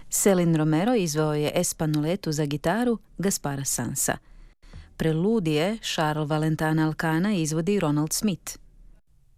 Selin Romero izveo je Espanoletu za gitaru Gaspara Sansa. Preludije Charles Valentana Alcana izvodi Ronald Smith.